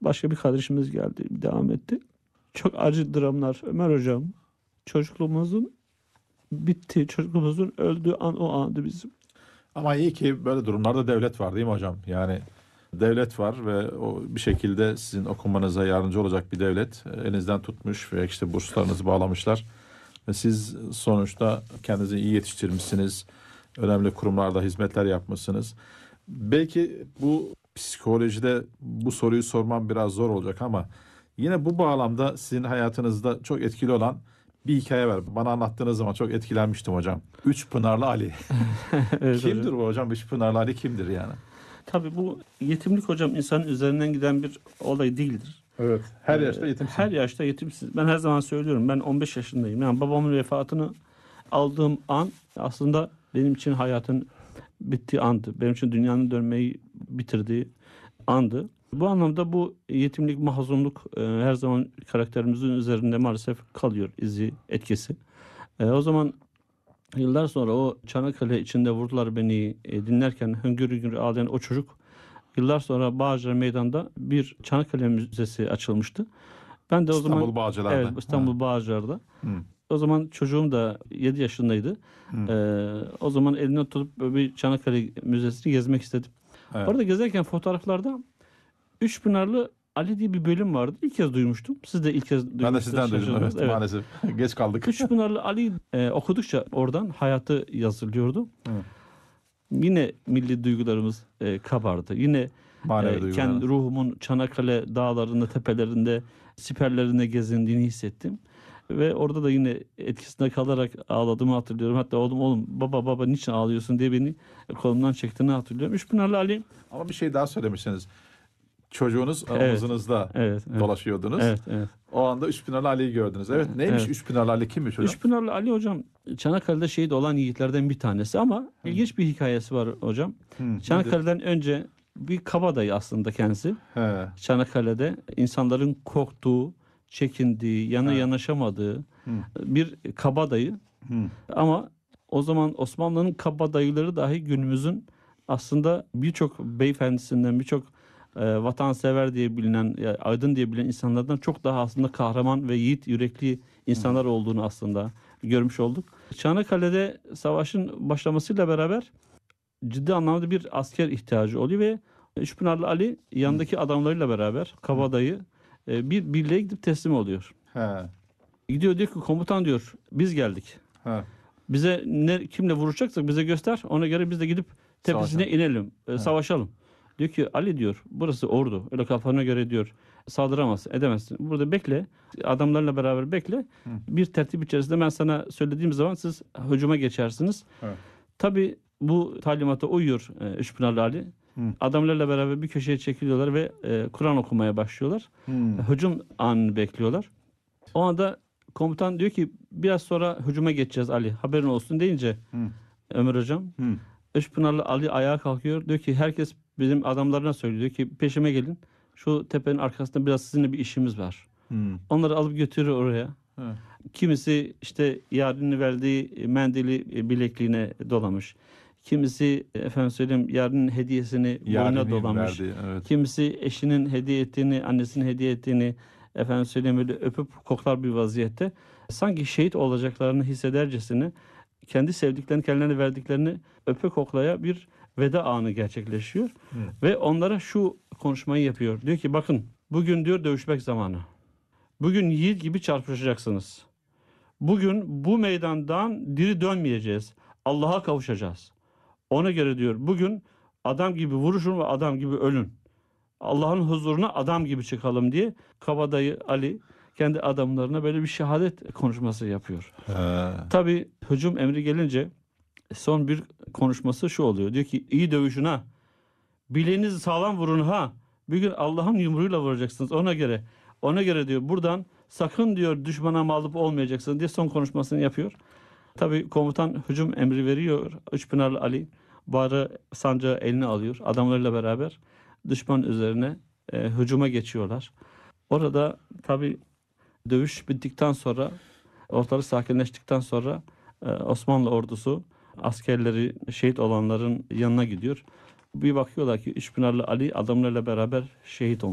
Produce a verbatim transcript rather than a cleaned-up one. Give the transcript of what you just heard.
Başka bir kardeşimiz geldi, devam etti. Çok acı dramlar. Ömer hocam, çocukluğumuzun bitti, çocukluğumuzun öldüğü an o andı bizim. Ama iyi ki böyle durumlarda devlet var değil mi hocam? Yani devlet var ve o bir şekilde sizin okumanıza yardımcı olacak bir devlet elinizden tutmuş ve işte burslarınızı bağlamışlar. Ve siz sonuçta kendinizi iyi yetiştirmişsiniz. Önemli kurumlarda hizmetler yapmışsınız. Belki bu psikolojide bu soruyu sormam biraz zor olacak ama yine bu bağlamda sizin hayatınızda çok etkili olan bir hikaye var. Bana anlattığınız zaman çok etkilenmiştim hocam. Üç Pınarlı Ali. Evet Kimdir hocam. bu hocam? Üç Pınarlı Ali kimdir yani? Tabii bu yetimlik hocam insanın üzerinden giden bir olay değildir. Evet. Her Ee, yaşta yetimsin. Her yaşta yetimsiz. Ben her zaman söylüyorum, ben on beş yaşındayım. Yani babamın vefatını aldığım an aslında benim için hayatın bittiği andı. Benim için dünyanın dönmeyi bitirdiği andı. Bu anlamda bu yetimlik, mahzunluk e, her zaman karakterimizin üzerinde maalesef kalıyor, izi, etkisi. E, o zaman yıllar sonra o Çanakkale içinde vurdular beni e, dinlerken hüngür hüngür ağlayan o çocuk, yıllar sonra Bağcılar Meydan'da bir Çanakkale Müzesi açılmıştı. Ben de o İstanbul zaman Bağcılar'da. evet, İstanbul Ha. Bağcılar'da. Hı. O zaman çocuğum da yedi yaşındaydı. Hı. Ee, o zaman eline tutup böyle bir Çanakkale Müzesi'ni gezmek istedim. Evet. Orada gezerken fotoğraflarda Üç Pınarlı Ali diye bir bölüm vardı. İlk kez duymuştum. Siz de ilk kez duymuştunuz. Ben de sizden duydum. Evet, Evet. maalesef. Geç kaldık. Üç Pınarlı Ali e, okudukça oradan hayatı yazılıyordu. Hı. Yine milli duygularımız e, kabardı. Yine Manevi e, duygular. kendi ruhumun Çanakkale dağlarında, tepelerinde, siperlerinde gezindiğini hissettim. Ve orada da yine etkisinde kalarak ağladığımı hatırlıyorum. Hatta oğlum oğlum baba baba niçin ağlıyorsun diye beni kolumdan çektiğini hatırlıyorum. Üç Pınarlı Ali. Ama bir şey daha söylemişsiniz. Çocuğunuz Evet. omuzunuzda Evet, evet. dolaşıyordunuz. Evet, evet. O anda Üç Pınarlı Ali'yi gördünüz. Evet, neymiş Evet. Üç Pınarlı Ali, kimmiş hocam? Üç Pınarlı Ali hocam Çanakkale'de şehit olan yiğitlerden bir tanesi ama ilginç bir hikayesi var hocam. Hı, Çanakkale'den önce bir kabadayı aslında kendisi. He. Çanakkale'de insanların korktuğu, çekindiği, yana Ha. yanaşamadığı Hı. bir kabadayı. Hı. Ama o zaman Osmanlı'nın kabadayıları dahi günümüzün aslında birçok beyefendisinden, birçok e, vatansever diye bilinen, ya, aydın diye bilinen insanlardan çok daha aslında kahraman ve yiğit yürekli insanlar olduğunu aslında görmüş olduk. Çanakkale'de savaşın başlamasıyla beraber ciddi anlamda bir asker ihtiyacı oluyor ve Üç Pınarlı Ali yanındaki adamlarıyla beraber kabadayı e, bir birliğe gidip teslim oluyor. He. Gidiyor diyor ki komutan diyor biz geldik. He. Bize ne kimle vuracaksak bize göster. Ona göre biz de gidip tepesine Savaşalım. inelim, e, savaşalım. Diyor ki Ali diyor burası ordu. Öyle kafana göre diyor saldıramazsın, edemezsin. Burada bekle. Adamlarla beraber bekle. Hı. Bir tertip içerisinde ben sana söylediğim zaman siz hücuma geçersiniz. Evet. Tabii bu talimata uyuyor e, Üç Pınarlı Ali. Hı. Adamlarla beraber bir köşeye çekiliyorlar ve e, Kur'an okumaya başlıyorlar. Hı. Hücum anını bekliyorlar. O anda komutan diyor ki biraz sonra hücuma geçeceğiz Ali. Haberin olsun deyince Hı. Ömer hocam Hı. Üç Pınarlı Ali ayağa kalkıyor. Diyor ki herkes bizim adamlarına söylüyor. Diyor ki peşime gelin. Şu tepenin arkasında biraz sizinle bir işimiz var. Hı. Onları alıp götürüyor oraya. He. Kimisi işte yarını verdiği mendili bilekliğine dolamış. Kimisi efendim söyleyeyim yarının hediyesini boynuna Yarini dolamış. verdi, evet. Kimisi eşinin hediye ettiğini, annesinin hediye ettiğini efendim söyleyeyim böyle öpüp koklar bir vaziyette. Sanki şehit olacaklarını hissedercesine kendi sevdiklerini, kendilerine verdiklerini öpe koklaya bir veda anı gerçekleşiyor. Hı. Ve onlara şu konuşmayı yapıyor. Diyor ki bakın bugün diyor dövüşmek zamanı. Bugün yiğit gibi çarpışacaksınız. Bugün bu meydandan diri dönmeyeceğiz. Allah'a kavuşacağız. Ona göre diyor bugün adam gibi vuruşun ve adam gibi ölün. Allah'ın huzuruna adam gibi çıkalım diye kabadayı Ali kendi adamlarına böyle bir şehadet konuşması yapıyor. He. Tabii hücum emri gelince son bir konuşması şu oluyor. Diyor ki iyi dövüşün ha. Bileğinizi sağlam vurun ha. Bir gün Allah'ın yumruğuyla vuracaksınız ona göre. Ona göre diyor buradan sakın diyor düşmana mağlup olmayacaksınız diye son konuşmasını yapıyor. Tabii komutan hücum emri veriyor. Üç Pınarlı Ali barı sancağı eline alıyor. Adamlarıyla beraber düşman üzerine e, hücuma geçiyorlar. Orada tabii dövüş bittikten sonra ortalık sakinleştikten sonra e, Osmanlı ordusu askerleri şehit olanların yanına gidiyor. Bir bakıyorlar ki Üç Pınarlı Ali adamlarıyla beraber şehit olmuş.